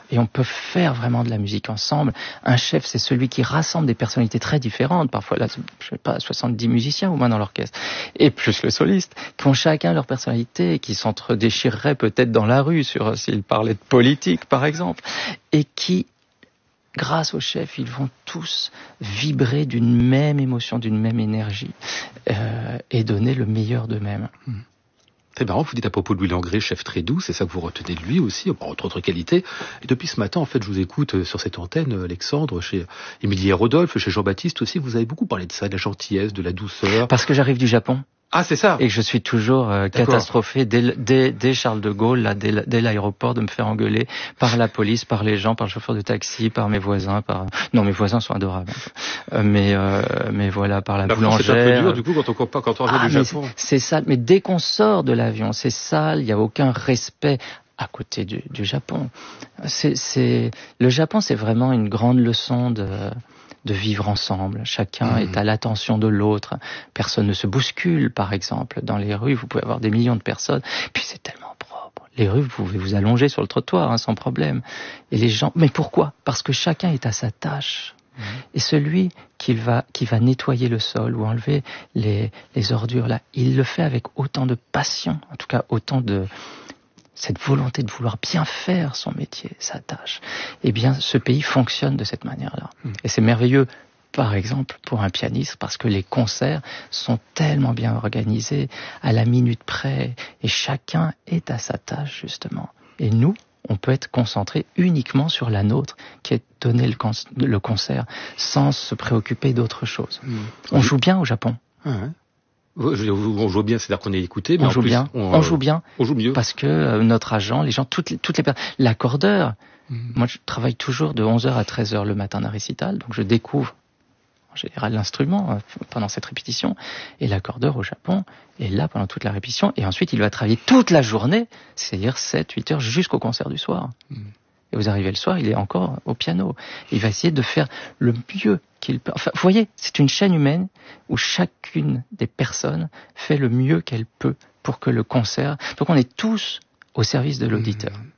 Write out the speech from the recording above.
Et on peut faire vraiment de la musique ensemble. Un chef, c'est celui qui rassemble des personnalités très différentes. Parfois, là, 70 musiciens au moins dans l'orchestre. Et plus le soliste, qui ont chacun leur personnalité, qui s'entre-déchireraient peut-être dans la rue s'ils parlaient de politique, par exemple. Et qui, grâce au chef, ils vont tous vibrer d'une même émotion, d'une même énergie, et donner le meilleur d'eux-mêmes. C'est marrant, vous dites à propos de Louis Langrée, chef très doux, c'est ça que vous retenez de lui aussi, entre autres qualités. Et depuis ce matin, en fait, je vous écoute sur cette antenne, Alexandre, chez Émilie et Rodolphe, chez Jean-Baptiste aussi, vous avez beaucoup parlé de ça, de la gentillesse, de la douceur. Parce que j'arrive du Japon. Ah, c'est ça. Et que je suis toujours catastrophé dès Charles de Gaulle, là, dès l'aéroport, de me faire engueuler par la police, par les gens, par le chauffeur de taxi, par mes voisins, non, mes voisins sont adorables. Mais voilà, par la boulangère. C'est un peu dur, du coup, quand on revient du Japon. C'est sale. Mais dès qu'on sort de l'avion, c'est sale, il n'y a aucun respect à côté du Japon. Le Japon, c'est vraiment une grande leçon de vivre ensemble. Chacun est à l'attention de l'autre. Personne ne se bouscule, par exemple. Dans les rues, vous pouvez avoir des millions de personnes. Puis c'est tellement propre. Les rues, vous pouvez vous allonger sur le trottoir, sans problème. Et les gens... Mais pourquoi ? Parce que chacun est à sa tâche. Et celui qui va nettoyer le sol ou enlever les ordures là, il le fait avec autant de passion, en tout cas autant de cette volonté de vouloir bien faire son métier, sa tâche. Eh bien, ce pays fonctionne de cette manière-là. Et c'est merveilleux, par exemple, pour un pianiste, parce que les concerts sont tellement bien organisés, à la minute près, et chacun est à sa tâche, justement. Et nous, on peut être concentré uniquement sur la nôtre, qui est donner le concert, sans se préoccuper d'autre chose. On joue bien au Japon. On joue bien, c'est-à-dire qu'on est écouté, mais on joue bien. On joue bien. On joue mieux. Parce que notre agent, les gens, toutes les personnes, l'accordeur, moi je travaille toujours de 11h à 13h le matin d'un récital, donc je découvre en général l'instrument pendant cette répétition, et l'accordeur au Japon est là pendant toute la répétition, et ensuite il va travailler toute la journée, c'est-à-dire 7-8 heures jusqu'au concert du soir. Et vous arrivez le soir, il est encore au piano. Il va essayer de faire le mieux qu'il peut. Enfin, vous voyez, c'est une chaîne humaine où chacune des personnes fait le mieux qu'elle peut pour que le concert... Donc on est tous au service de l'auditeur.